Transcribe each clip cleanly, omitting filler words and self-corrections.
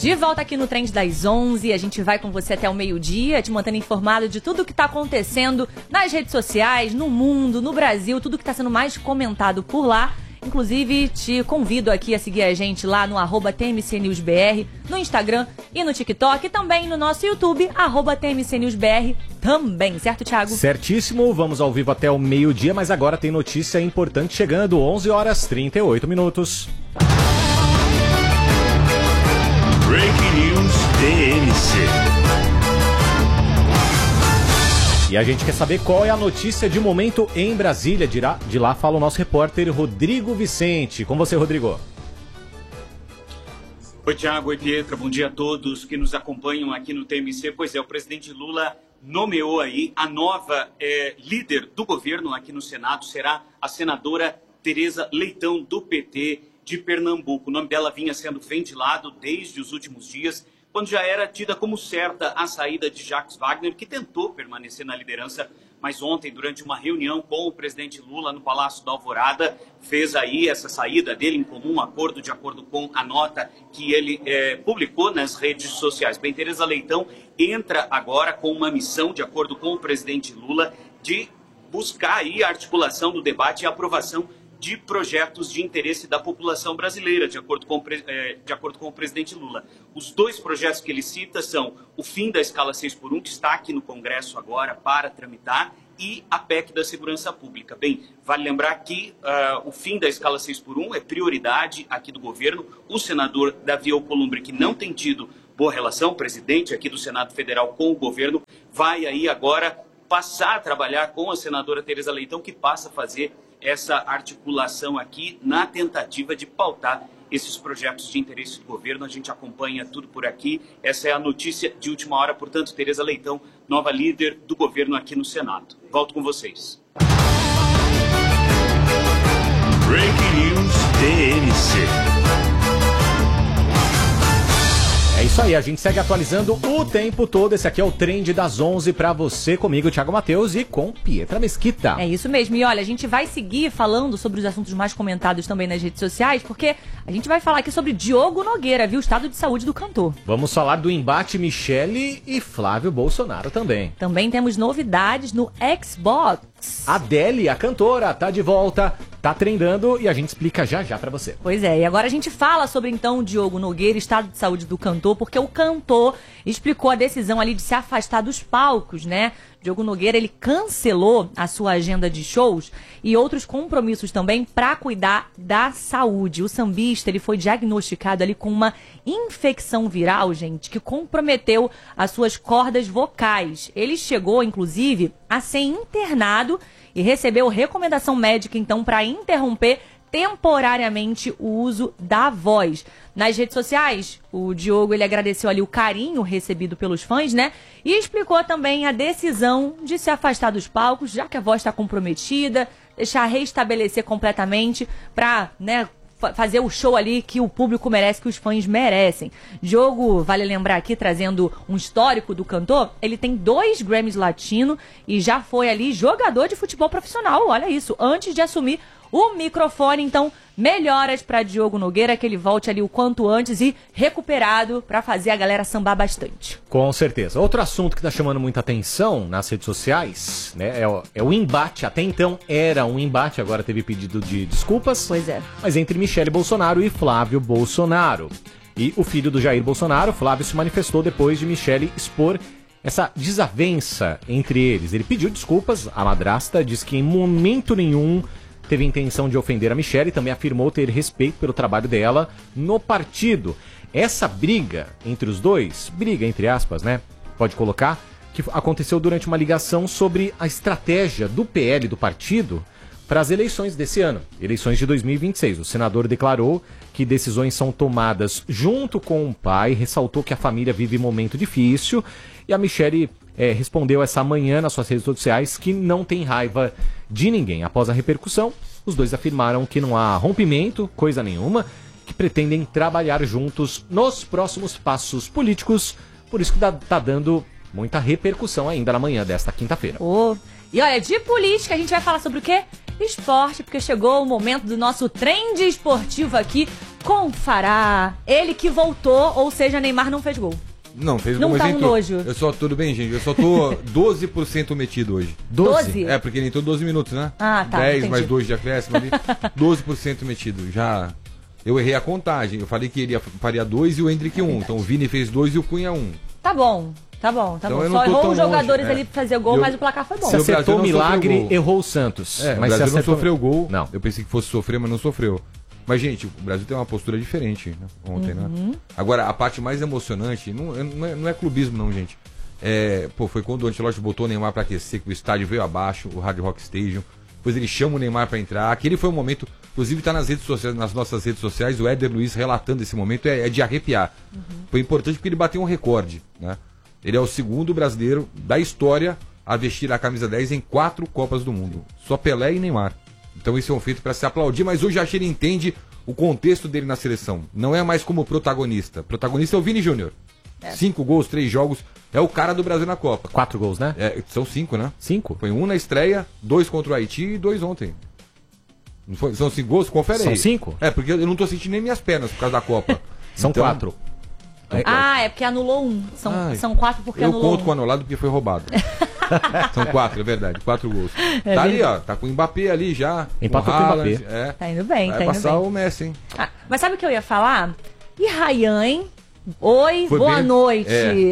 De volta aqui no Trend das 11, a gente vai com você até o meio-dia, te mantendo informado de tudo que está acontecendo nas redes sociais, no mundo, no Brasil, tudo que está sendo mais comentado por lá. Inclusive, te convido aqui a seguir a gente lá no @TMCNewsBR, no Instagram e no TikTok, e também no nosso YouTube, @TMCNewsBR também, certo, Thiago? Certíssimo, vamos ao vivo até o meio-dia, mas agora tem notícia importante chegando, 11h38. Breaking News TMC. E a gente quer saber qual é a notícia de momento em Brasília. De lá fala o nosso repórter Rodrigo Vicente. Com você, Rodrigo. Oi, Thiago. Oi, Pietra. Bom dia a todos que nos acompanham aqui no TMC. Pois é, o presidente Lula nomeou aí a nova líder do governo aqui no Senado. Será a senadora Tereza Leitão, do PT de Pernambuco. O nome dela vinha sendo ventilado desde os últimos dias, quando já era tida como certa a saída de Jacques Wagner, que tentou permanecer na liderança, mas ontem, durante uma reunião com o presidente Lula no Palácio da Alvorada, fez aí essa saída dele em comum acordo, de acordo com a nota que ele publicou nas redes sociais. Bem, Tereza Leitão entra agora com uma missão, de acordo com o presidente Lula, de buscar aí a articulação do debate e a aprovação de projetos de interesse da população brasileira, de acordo com o presidente Lula. Os dois projetos que ele cita são o fim da escala 6x1, que está aqui no Congresso agora para tramitar, e a PEC da segurança pública. Bem, vale lembrar que o fim da escala 6x1 é prioridade aqui do governo. O senador Davi Alcolumbre, que não tem tido boa relação, presidente aqui do Senado Federal com o governo, vai aí agora passar a trabalhar com a senadora Tereza Leitão, que passa a fazer essa articulação aqui na tentativa de pautar esses projetos de interesse do governo. A gente acompanha tudo por aqui. Essa é a notícia de última hora. Portanto, Tereza Leitão, nova líder do governo aqui no Senado. Volto com vocês. Breaking News TMC. É isso aí, a gente segue atualizando o tempo todo. Esse aqui é o Trend das 11 pra você, comigo, Thiago Matheus, e com Pietra Mesquita. É isso mesmo. E olha, a gente vai seguir falando sobre os assuntos mais comentados também nas redes sociais, porque a gente vai falar aqui sobre Diogo Nogueira, viu? O estado de saúde do cantor. Vamos falar do embate Michele e Flávio Bolsonaro também. Também temos novidades no Xbox. Adele, a cantora, tá de volta, tá trendando e a gente explica já já pra você. Pois é, e agora a gente fala sobre então o Diogo Nogueira, estado de saúde do cantor, porque o cantor explicou a decisão ali de se afastar dos palcos, né? Diogo Nogueira, ele cancelou a sua agenda de shows e outros compromissos também para cuidar da saúde. O sambista, ele foi diagnosticado ali com uma infecção viral, gente, que comprometeu as suas cordas vocais. Ele chegou, inclusive, a ser internado e recebeu recomendação médica, então, para interromper temporariamente o uso da voz. Nas redes sociais, o Diogo, ele agradeceu ali o carinho recebido pelos fãs, né? E explicou também a decisão de se afastar dos palcos, já que a voz está comprometida, deixar restabelecer completamente para, né, fazer o show ali que o público merece, que os fãs merecem. Diogo, vale lembrar aqui, trazendo um histórico do cantor, ele tem 2 Grammys Latino e já foi ali jogador de futebol profissional, olha isso, antes de assumir o microfone. Então, melhoras para Diogo Nogueira, que ele volte ali o quanto antes e recuperado para fazer a galera sambar bastante. Com certeza. Outro assunto que está chamando muita atenção nas redes sociais, né, é o embate. Até então era um embate, agora teve pedido de desculpas. Pois é. Mas entre Michele Bolsonaro e Flávio Bolsonaro. E o filho do Jair Bolsonaro, Flávio, se manifestou depois de Michele expor essa desavença entre eles. Ele pediu desculpas, a madrasta diz que em momento nenhum teve intenção de ofender a Michele e também afirmou ter respeito pelo trabalho dela no partido. Essa briga entre os dois, briga entre aspas, né, pode colocar, que aconteceu durante uma ligação sobre a estratégia do PL, do partido, para as eleições desse ano, eleições de 2026. O senador declarou que decisões são tomadas junto com o pai, ressaltou que a família vive um momento difícil e a Michele respondeu essa manhã nas suas redes sociais que não tem raiva de ninguém. Após a repercussão, os dois afirmaram que não há rompimento, coisa nenhuma, que pretendem trabalhar juntos nos próximos passos políticos, por isso que tá dando muita repercussão ainda na manhã desta quinta-feira. E olha, de política a gente vai falar sobre o quê? Esporte, porque chegou o momento do nosso trend esportivo aqui com o Fará, ele que voltou, ou seja, Neymar não fez gol. Não, fez Não gol, tá mas um entrou. nojo. Eu só, tudo bem, gente, eu só tô 12% metido hoje. 12? É, porque ele entrou 12 minutos, né? Ah, tá, 10 entendi. mais 2 de acréscimo ali, 12% metido. Já, eu errei a contagem, eu falei que ele faria 2 e o Hendrick 1. Então o Vini fez 2 e o Cunha 1. Tá bom. Então eu não Só tô errou tão os jogadores longe, ali pra fazer gol, Eu- mas o placar foi bom. Você Se o Brasil acertou o não sofreu milagre, gol. errou o Santos. É, mas o você Brasil não acertou... sofreu gol. Não. Eu pensei que fosse sofrer, mas não sofreu. Mas, gente, o Brasil tem uma postura diferente, né, ontem, né? Agora, a parte mais emocionante, não é clubismo, não, gente. Foi quando o Ancelotti botou o Neymar pra aquecer, que o estádio veio abaixo, o Hard Rock Stadium. Depois ele chama o Neymar pra entrar. Aquele foi um momento, inclusive tá nas redes sociais, nas nossas redes sociais, o Éder Luiz relatando esse momento, é de arrepiar. Foi importante porque ele bateu um recorde, né? Ele é o segundo brasileiro da história a vestir a camisa 10 em 4 Copas do Mundo. Só Pelé e Neymar. Então isso é um feito para se aplaudir, mas hoje acho que ele entende o contexto dele na seleção. Não é mais como protagonista. Protagonista é o Vini Júnior. 5 gols, 3 jogos. É o cara do Brasil na Copa. 4 gols, né? São 5, né? 5? Foi 1 na estreia, 2 contra o Haiti e 2 ontem. Não foi? São 5 gols? Confere aí. São 5? Porque eu não tô sentindo nem minhas pernas por causa da Copa. São 4. É porque anulou um. São 4 porque eu anulou conto um. com anulado porque foi roubado. São 4, é verdade. 4 gols. É Tá ali, verdade. ó. Tá com o Mbappé ali já. Empatou com o Haaland, Mbappé. Tá indo bem, Vai tá indo passar bem. o Messi, hein? Mas sabe o que eu ia falar? E Ryan, hein? Oi, Foi boa bem? noite.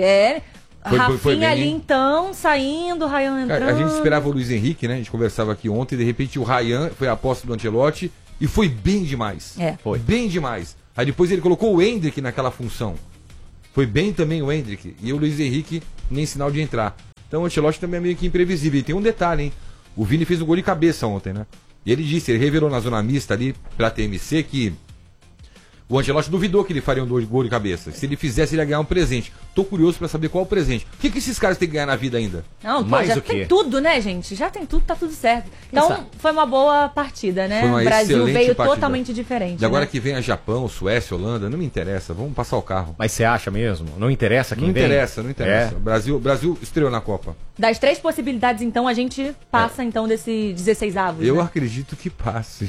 Foi Rafinha bem, ali hein? então, saindo, Ryan entrando. A gente esperava o Luiz Henrique, né? A gente conversava aqui ontem, de repente o Ryan foi a aposta do Ancelotti e foi bem demais. Foi. Bem demais. Aí depois ele colocou o Hendrick naquela função. Foi bem também o Hendrick. E o Luiz Henrique nem sinal de entrar. Então o Ancelotti também é meio que imprevisível. E tem um detalhe, hein? O Vini fez um gol de cabeça ontem, né? E ele disse, ele revelou na zona mista ali pra TMC que o Ancelotti duvidou que ele faria um gol de cabeça. Se ele fizesse, ele ia ganhar um presente. Tô curioso pra saber qual o presente. O que esses caras têm que ganhar na vida ainda? Não, pô, Mais já o quê? tem tudo, né, gente? Já tem tudo, tá tudo certo. Então, sabe? foi uma boa partida, né? Foi uma O Brasil excelente veio partida. totalmente diferente. E agora né? que vem a Japão, Suécia, Holanda, não me interessa. Vamos passar o carro. Mas você acha mesmo? Não interessa quem Não vem? interessa, não interessa. É. O Brasil estreou na Copa. Das 3 possibilidades, então, a gente passa, então, desse 16 avos. Eu né? acredito que passe.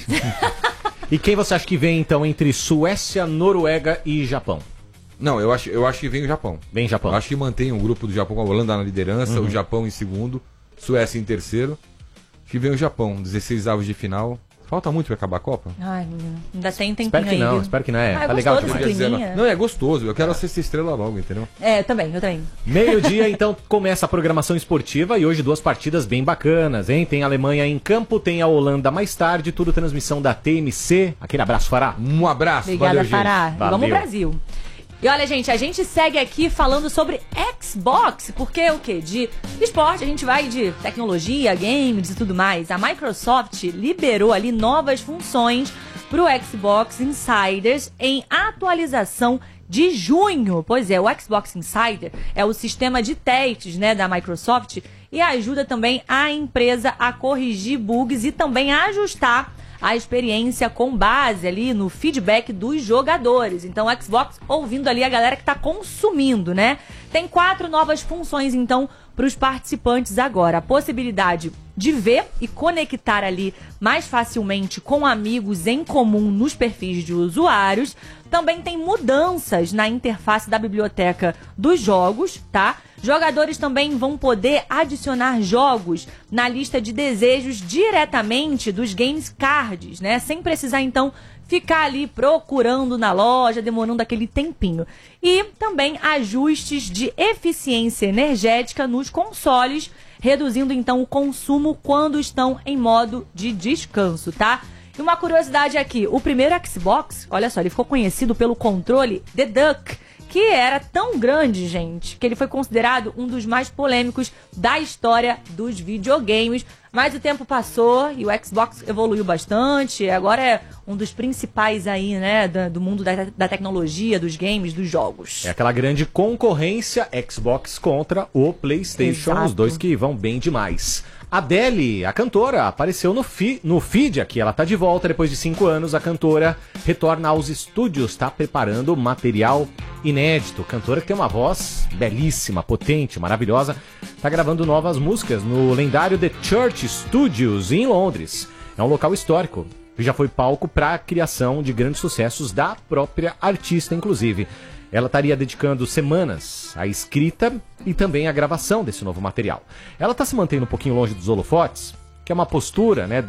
E quem você acha que vem, então, entre Suécia, Noruega e Japão? Não, eu acho que vem o Japão. Vem Japão. Eu acho que mantém o grupo do Japão com a Holanda na liderança, o Japão em segundo, Suécia em terceiro. Acho que vem o Japão, 16 avos de final. Falta muito pra acabar a Copa? Ai, menino, ainda tem tempinho Espero que aí, não, viu? espero que não. É, Ah, tá legal gostou demais. desse climinha? Não, é gostoso. Eu quero a sexta estrela logo, entendeu? Eu também. Meio-dia, então, começa a programação esportiva e hoje 2 partidas bem bacanas, hein? Tem a Alemanha em campo, tem a Holanda mais tarde, tudo transmissão da TMC. Aquele abraço, Fará. Um abraço, Obrigada, valeu, Fará. gente. Valeu. Vamos Brasil. E olha, gente, a gente segue aqui falando sobre Xbox, porque o quê? De esporte, a gente vai de tecnologia, games e tudo mais. A Microsoft liberou ali novas funções pro Xbox Insiders em atualização de junho. Pois é, o Xbox Insider é o sistema de testes, né, da Microsoft e ajuda também a empresa a corrigir bugs e também a ajustar a experiência com base ali no feedback dos jogadores. Então, o Xbox ouvindo ali a galera que tá consumindo, né? Tem 4 novas funções, então, para os participantes agora. A possibilidade de ver e conectar ali mais facilmente com amigos em comum nos perfis de usuários. Também tem mudanças na interface da biblioteca dos jogos, tá? Jogadores também vão poder adicionar jogos na lista de desejos diretamente dos games cards, né? Sem precisar, então, ficar ali procurando na loja, demorando aquele tempinho. E também ajustes de eficiência energética nos consoles, reduzindo, então, o consumo quando estão em modo de descanso, tá? E uma curiosidade aqui, o primeiro Xbox, olha só, ele ficou conhecido pelo controle The Duck, que era tão grande, gente, que ele foi considerado um dos mais polêmicos da história dos videogames. Mas o tempo passou e o Xbox evoluiu bastante. Agora é um dos principais aí, né, do mundo da tecnologia, dos games, dos jogos. É aquela grande concorrência Xbox contra o PlayStation, Exato. os dois que vão bem demais. Adele, a cantora, apareceu no feed aqui, ela tá de volta depois de 5 anos, a cantora retorna aos estúdios, tá preparando material inédito. Cantora que tem uma voz belíssima, potente, maravilhosa, tá gravando novas músicas no lendário The Church Studios em Londres. É um local histórico. já foi palco para a criação de grandes sucessos da própria artista, inclusive. Ela estaria dedicando semanas à escrita e também à gravação desse novo material. Ela está se mantendo um pouquinho longe dos holofotes, que é uma postura, né,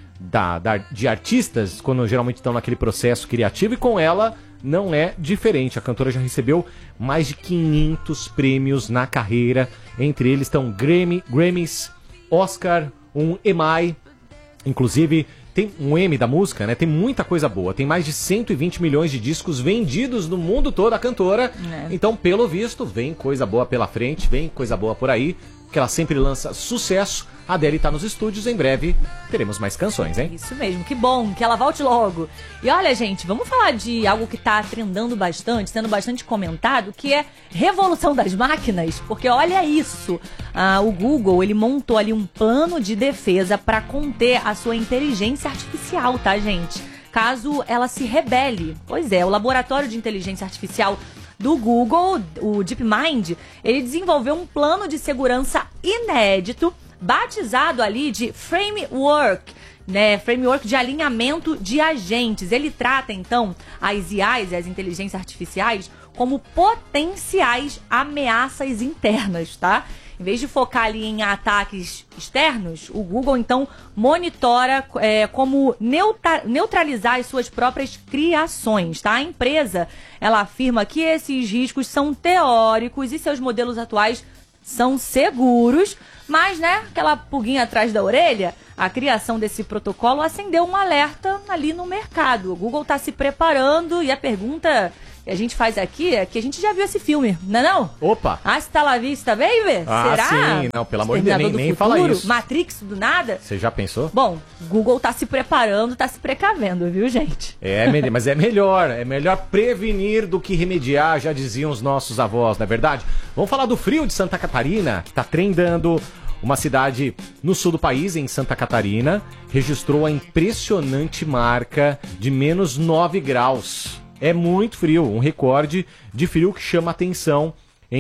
de artistas, quando geralmente estão naquele processo criativo, e com ela não é diferente. A cantora já recebeu mais de 500 prêmios na carreira. Entre eles estão Grammys, Oscar, um EMI, inclusive tem um M da música, né? Tem muita coisa boa. Tem mais de 120 milhões de discos vendidos no mundo todo, a cantora. Então, pelo visto, vem coisa boa pela frente, vem coisa boa por aí, que ela sempre lança sucesso. A Adele tá nos estúdios, em breve teremos mais canções, hein? Isso mesmo, que bom, que ela volte logo. E olha, gente, vamos falar de algo que tá trendando bastante, sendo bastante comentado, que é revolução das máquinas, porque olha isso, o Google, ele montou ali um plano de defesa para conter a sua inteligência artificial, tá, gente? Caso ela se rebele. Pois é, o laboratório de inteligência artificial do Google, o DeepMind, ele desenvolveu um plano de segurança inédito, batizado ali de Framework, né? Framework de alinhamento de agentes. Ele trata, então, as IAs, as inteligências artificiais, como potenciais ameaças internas, tá? Em vez de focar ali em ataques externos, o Google, então, monitora como neutralizar as suas próprias criações, tá? A empresa, ela afirma que esses riscos são teóricos e seus modelos atuais são seguros, mas, né, aquela pulguinha atrás da orelha, a criação desse protocolo acendeu um alerta ali no mercado. O Google está se preparando e a pergunta que a gente faz aqui é que a gente já viu esse filme, não é não? Opa! Hasta la vista, baby? Será? Sim, não, pelo amor de Deus, nem fala isso. Matrix do nada? Você já pensou? Bom, Google tá se preparando, tá se precavendo, viu, gente? Mas é melhor prevenir do que remediar, já diziam os nossos avós, não é verdade? Vamos falar do frio de Santa Catarina, que tá trendando. Uma cidade no sul do país, em Santa Catarina, registrou a impressionante marca de menos 9 graus. É muito frio, um recorde de frio que chama atenção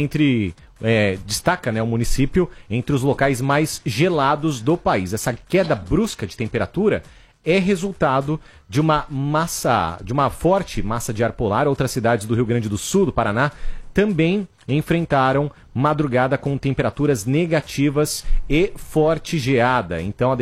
destaca, né, o município entre os locais mais gelados do país. Essa queda brusca de temperatura é resultado de uma forte massa de ar polar. Outras cidades do Rio Grande do Sul, do Paraná, também enfrentaram madrugada com temperaturas negativas e forte geada. Então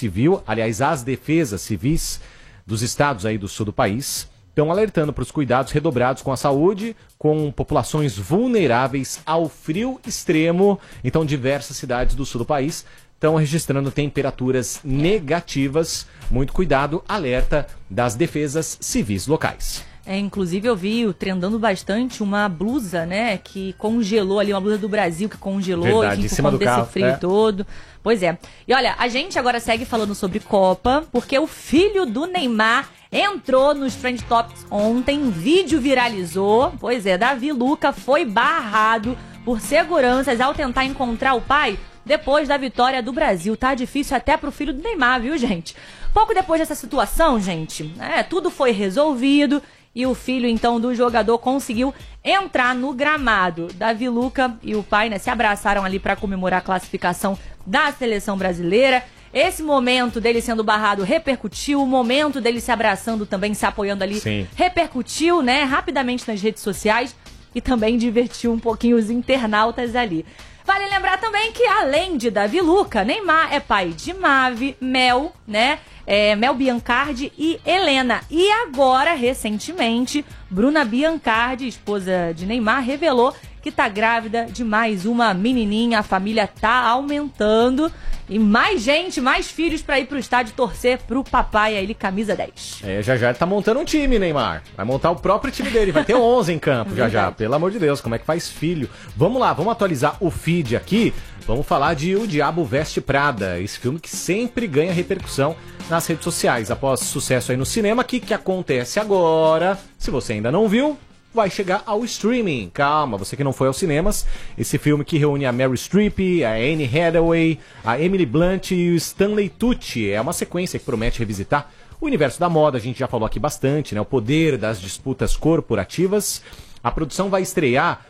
as defesas civis dos estados aí do sul do país estão alertando para os cuidados redobrados com a saúde, com populações vulneráveis ao frio extremo. Então diversas cidades do sul do país estão registrando temperaturas negativas. Muito cuidado, alerta das defesas civis locais. Inclusive eu vi trendando bastante uma blusa, né, que congelou ali, uma blusa do Brasil que congelou, verdade, enfim, por conta desse frio todo. Pois é. E olha, a gente agora segue falando sobre Copa, porque o filho do Neymar entrou nos Trend Topics ontem, vídeo viralizou. Pois é, Davi Luca foi barrado por seguranças ao tentar encontrar o pai depois da vitória do Brasil. Tá difícil até pro filho do Neymar, viu, gente? Pouco depois dessa situação, gente, tudo foi resolvido. E o filho, então, do jogador conseguiu entrar no gramado. Davi Luca e o pai, né, se abraçaram ali para comemorar a classificação da seleção brasileira. Esse momento dele sendo barrado repercutiu, o momento dele se abraçando também, se apoiando ali, sim, repercutiu, né, rapidamente nas redes sociais e também divertiu um pouquinho os internautas ali. Vale lembrar também que, além de Davi Luca, Neymar é pai de Mavi, Mel, né? Mel Biancardi e Helena. E agora, recentemente, Bruna Biancardi, esposa de Neymar, revelou que tá grávida de mais uma menininha. A família tá aumentando. E mais gente, mais filhos pra ir pro estádio torcer pro papai aí, camisa 10. Já tá montando um time, Neymar. Vai montar o próprio time dele. Vai ter 11 em campo já. Pelo amor de Deus, como é que faz filho? Vamos lá, vamos atualizar o feed aqui. Vamos falar de O Diabo Veste Prada. Esse filme que sempre ganha repercussão nas redes sociais. Após sucesso aí no cinema, o que acontece agora? Se você ainda não viu, vai chegar ao streaming. Calma, você que não foi aos cinemas. Esse filme que reúne a Meryl Streep, a Anne Hathaway, a Emily Blunt e o Stanley Tucci. É uma sequência que promete revisitar o universo da moda. A gente já falou aqui bastante, né? O poder das disputas corporativas. A produção vai estrear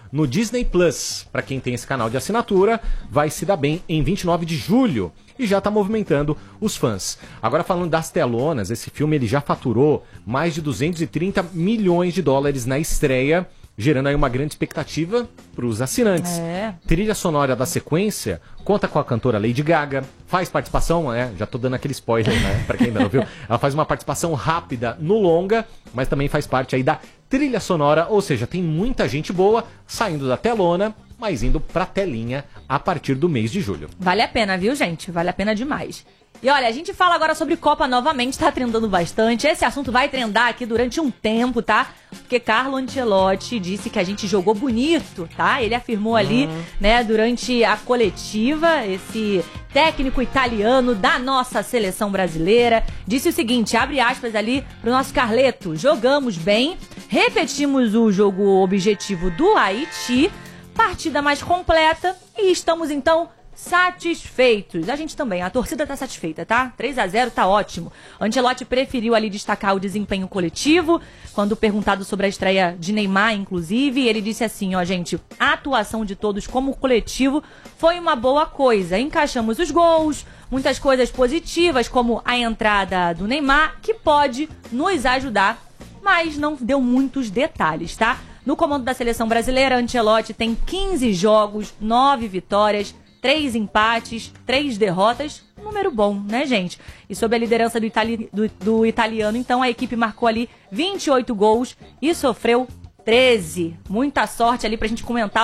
no Disney Plus. Para quem tem esse canal de assinatura, vai se dar bem em 29 de julho. E já está movimentando os fãs. Agora falando das telonas, esse filme ele já faturou mais de 230 milhões de dólares na estreia, gerando aí uma grande expectativa para os assinantes. Trilha sonora da sequência conta com a cantora Lady Gaga, faz participação, já tô dando aquele spoiler, para quem ainda não viu, ela faz uma participação rápida no longa, mas também faz parte aí da trilha sonora, ou seja, tem muita gente boa saindo da telona, mas indo pra telinha a partir do mês de julho. Vale a pena, viu, gente? Vale a pena demais. E olha, a gente fala agora sobre Copa novamente, tá trendando bastante. Esse assunto vai trendar aqui durante um tempo, tá? Porque Carlo Ancelotti disse que a gente jogou bonito, tá? Ele afirmou ali, né, durante a coletiva, esse técnico italiano da nossa seleção brasileira, disse o seguinte, abre aspas ali pro nosso Carleto, jogamos bem, repetimos o jogo objetivo do Haiti, partida mais completa e estamos então satisfeitos. A gente também, a torcida tá satisfeita, tá? 3-0 tá ótimo. Ancelotti preferiu ali destacar o desempenho coletivo, quando perguntado sobre a estreia de Neymar, inclusive, ele disse assim, ó, gente, a atuação de todos como coletivo foi uma boa coisa. Encaixamos os gols, muitas coisas positivas, como a entrada do Neymar, que pode nos ajudar, mas não deu muitos detalhes, tá? No comando da seleção brasileira, Ancelotti tem 15 jogos, 9 vitórias, 3 empates, 3 derrotas, um número bom, né, gente? E sob a liderança do italiano, então, a equipe marcou ali 28 gols e sofreu 13. Muita sorte ali pra gente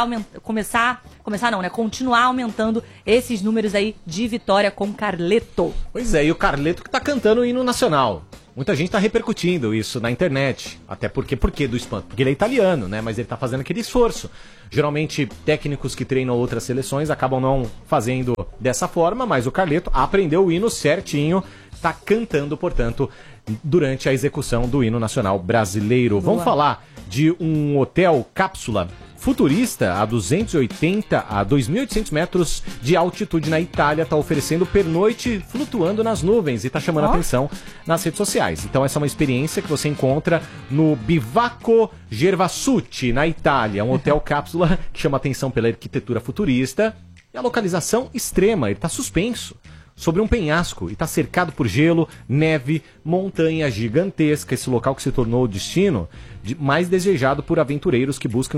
continuar aumentando esses números aí de vitória com Carleto. Pois é, e o Carleto que tá cantando o hino nacional. Muita gente tá repercutindo isso na internet. Até porque, por que do espanto? Porque ele é italiano, né? Mas ele tá fazendo aquele esforço. Geralmente, técnicos que treinam outras seleções acabam não fazendo dessa forma, mas o Carleto aprendeu o hino certinho, tá cantando, portanto, durante a execução do hino nacional brasileiro. Boa. Vamos falar de um hotel cápsula futurista a 280 a 2.800 metros de altitude na Itália, está oferecendo pernoite flutuando nas nuvens e está chamando a atenção nas redes sociais. Então essa é uma experiência que você encontra no Bivacco Gervasucci, na Itália. Um hotel cápsula que chama atenção pela arquitetura futurista e a localização extrema, ele está suspenso sobre um penhasco e está cercado por gelo, neve, montanha gigantesca. Esse local que se tornou o destino mais desejado por aventureiros que buscam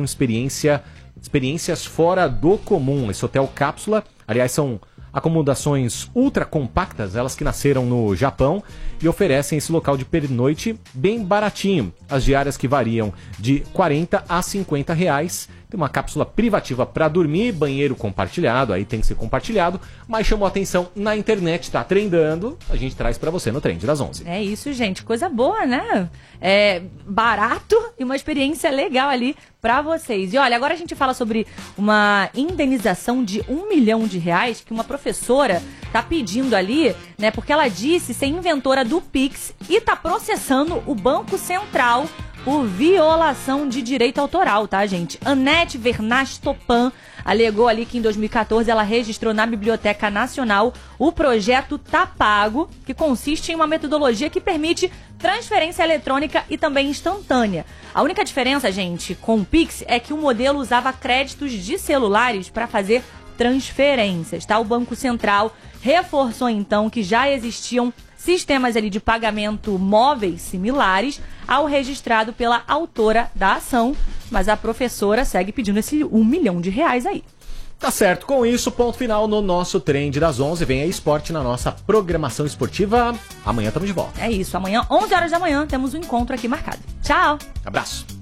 experiências fora do comum. Esse hotel cápsula, aliás, são acomodações ultra compactas, elas que nasceram no Japão e oferecem esse local de pernoite bem baratinho. As diárias que variam de 40 a 50 reais. Tem uma cápsula privativa para dormir, banheiro compartilhado, aí tem que ser compartilhado, mas chamou atenção na internet, tá trendando, a gente traz para você no Trend das 11. É isso, gente, coisa boa, né? É barato e uma experiência legal ali para vocês. E olha, agora a gente fala sobre uma indenização de R$1 milhão que uma professora tá pedindo ali, né? Porque ela disse ser inventora do Pix e tá processando o Banco Central por violação de direito autoral, tá, gente? Anete Vernas-Topan alegou ali que em 2014 ela registrou na Biblioteca Nacional o projeto Tá Pago, que consiste em uma metodologia que permite transferência eletrônica e também instantânea. A única diferença, gente, com o Pix é que o modelo usava créditos de celulares para fazer transferências, tá? O Banco Central reforçou então que já existiam sistemas ali de pagamento móveis similares ao registrado pela autora da ação, mas a professora segue pedindo esse R$1 milhão aí. Tá certo, com isso, ponto final no nosso Trend das 11. Vem aí esporte na nossa programação esportiva. Amanhã estamos de volta. É isso, amanhã, 11 horas da manhã, temos um encontro aqui marcado. Tchau! Abraço!